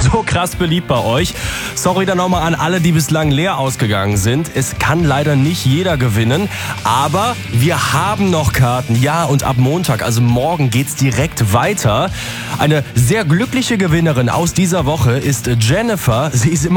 so krass beliebt bei euch. Sorry dann nochmal an alle, die bislang leer ausgegangen sind. Es kann leider nicht jeder gewinnen, aber wir haben noch Karten. Ja, und ab Montag, also morgen, geht's direkt weiter. Eine sehr glückliche Gewinnerin aus dieser Woche ist Jennifer. Sie ist immer